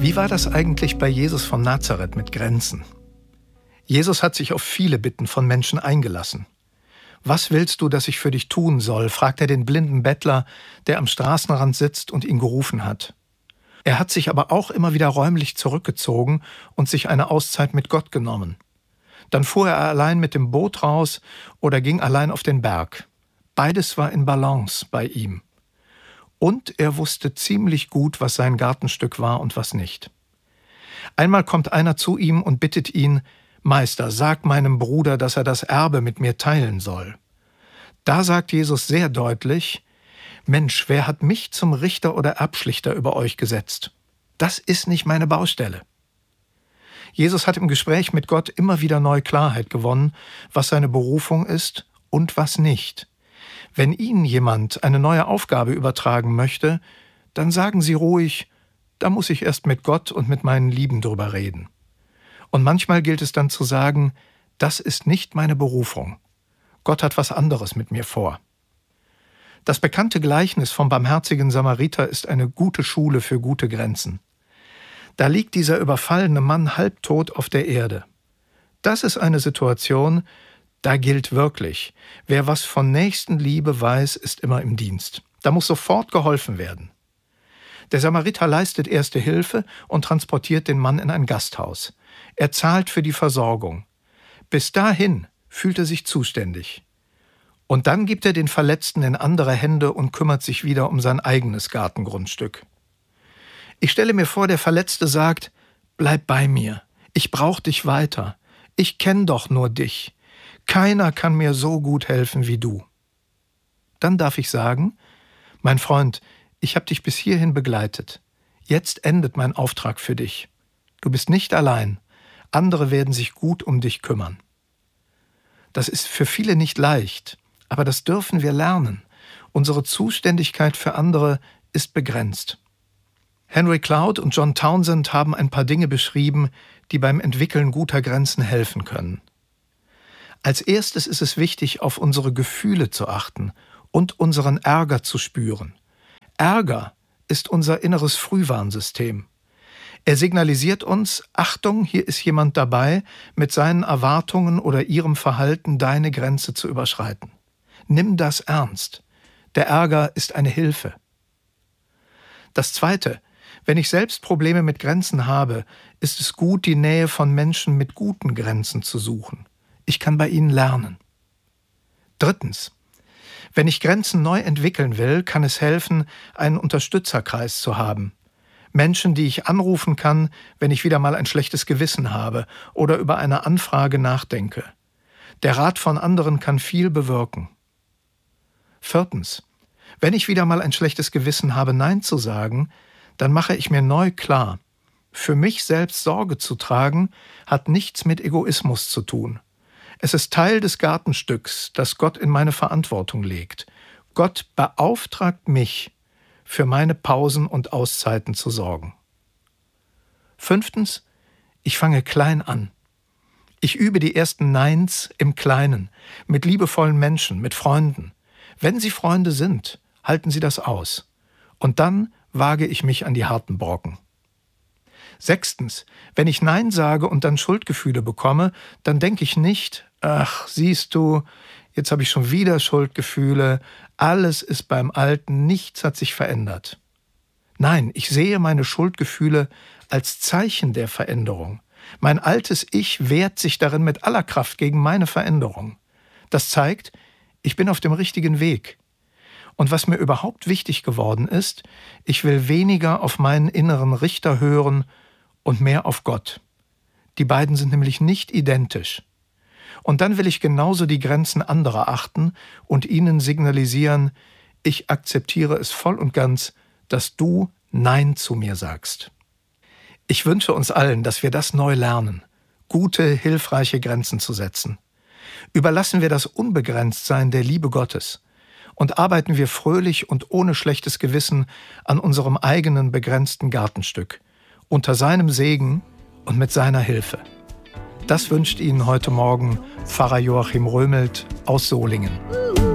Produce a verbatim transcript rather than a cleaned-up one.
Wie war das eigentlich bei Jesus von Nazareth mit Grenzen? Jesus hat sich auf viele Bitten von Menschen eingelassen. »Was willst du, dass ich für dich tun soll?« fragt er den blinden Bettler, der am Straßenrand sitzt und ihn gerufen hat. Er hat sich aber auch immer wieder räumlich zurückgezogen und sich eine Auszeit mit Gott genommen. Dann fuhr er allein mit dem Boot raus oder ging allein auf den Berg. Beides war in Balance bei ihm. Und er wusste ziemlich gut, was sein Gartenstück war und was nicht. Einmal kommt einer zu ihm und bittet ihn: »Meister, sag meinem Bruder, dass er das Erbe mit mir teilen soll.« Da sagt Jesus sehr deutlich: »Mensch, wer hat mich zum Richter oder Erbschlichter über euch gesetzt? Das ist nicht meine Baustelle.« Jesus hat im Gespräch mit Gott immer wieder neu Klarheit gewonnen, was seine Berufung ist und was nicht. Wenn Ihnen jemand eine neue Aufgabe übertragen möchte, dann sagen Sie ruhig: »Da muss ich erst mit Gott und mit meinen Lieben drüber reden.« Und manchmal gilt es dann zu sagen: »Das ist nicht meine Berufung. Gott hat was anderes mit mir vor.« Das bekannte Gleichnis vom barmherzigen Samariter ist eine gute Schule für gute Grenzen. Da liegt dieser überfallene Mann halbtot auf der Erde. Das ist eine Situation, da gilt wirklich: Wer was von Nächstenliebe weiß, ist immer im Dienst. Da muss sofort geholfen werden. Der Samariter leistet erste Hilfe und transportiert den Mann in ein Gasthaus. Er zahlt für die Versorgung. Bis dahin fühlt er sich zuständig. Und dann gibt er den Verletzten in andere Hände und kümmert sich wieder um sein eigenes Gartengrundstück. Ich stelle mir vor, der Verletzte sagt: »Bleib bei mir, ich brauche dich weiter. Ich kenne doch nur dich. Keiner kann mir so gut helfen wie du.« Dann darf ich sagen: »Mein Freund, ich habe dich bis hierhin begleitet. Jetzt endet mein Auftrag für dich. Du bist nicht allein. Andere werden sich gut um dich kümmern.« Das ist für viele nicht leicht, aber das dürfen wir lernen. Unsere Zuständigkeit für andere ist begrenzt. Henry Cloud und John Townsend haben ein paar Dinge beschrieben, die beim Entwickeln guter Grenzen helfen können. Als erstes ist es wichtig, auf unsere Gefühle zu achten und unseren Ärger zu spüren. Ärger ist unser inneres Frühwarnsystem. Er signalisiert uns: Achtung, hier ist jemand dabei, mit seinen Erwartungen oder ihrem Verhalten deine Grenze zu überschreiten. Nimm das ernst. Der Ärger ist eine Hilfe. Das Zweite: Wenn ich selbst Probleme mit Grenzen habe, ist es gut, die Nähe von Menschen mit guten Grenzen zu suchen. Ich kann bei ihnen lernen. Drittens: Wenn ich Grenzen neu entwickeln will, kann es helfen, einen Unterstützerkreis zu haben. Menschen, die ich anrufen kann, wenn ich wieder mal ein schlechtes Gewissen habe oder über eine Anfrage nachdenke. Der Rat von anderen kann viel bewirken. Viertens: Wenn ich wieder mal ein schlechtes Gewissen habe, Nein zu sagen, dann mache ich mir neu klar: Für mich selbst Sorge zu tragen, hat nichts mit Egoismus zu tun. Es ist Teil des Gartenstücks, das Gott in meine Verantwortung legt. Gott beauftragt mich, für meine Pausen und Auszeiten zu sorgen. Fünftens: Ich fange klein an. Ich übe die ersten Neins im Kleinen, mit liebevollen Menschen, mit Freunden. Wenn sie Freunde sind, halten sie das aus. Und dann wage ich mich an die harten Brocken. Sechstens: Wenn ich Nein sage und dann Schuldgefühle bekomme, dann denke ich nicht: Ach, siehst du, jetzt habe ich schon wieder Schuldgefühle, alles ist beim Alten, nichts hat sich verändert. Nein, ich sehe meine Schuldgefühle als Zeichen der Veränderung. Mein altes Ich wehrt sich darin mit aller Kraft gegen meine Veränderung. Das zeigt, ich bin auf dem richtigen Weg. Und was mir überhaupt wichtig geworden ist: Ich will weniger auf meinen inneren Richter hören und mehr auf Gott. Die beiden sind nämlich nicht identisch. Und dann will ich genauso die Grenzen anderer achten und ihnen signalisieren: Ich akzeptiere es voll und ganz, dass du Nein zu mir sagst. Ich wünsche uns allen, dass wir das neu lernen, gute, hilfreiche Grenzen zu setzen. Überlassen wir das Unbegrenztsein der Liebe Gottes und arbeiten wir fröhlich und ohne schlechtes Gewissen an unserem eigenen begrenzten Gartenstück, unter seinem Segen und mit seiner Hilfe. Das wünscht Ihnen heute Morgen Pfarrer Joachim Römelt aus Solingen.